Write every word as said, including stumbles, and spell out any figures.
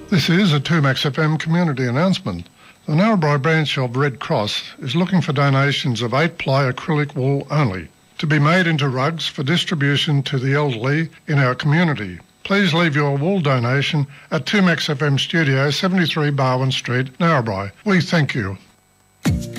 This is a two Max F M community announcement. The Narrabri branch of Red Cross is looking for donations of eight-ply acrylic wool only, to be made into rugs for distribution to the elderly in our community. Please leave your wool donation at two Max F M Studio, seventy-three Barwon Street, Narrabri. We thank you.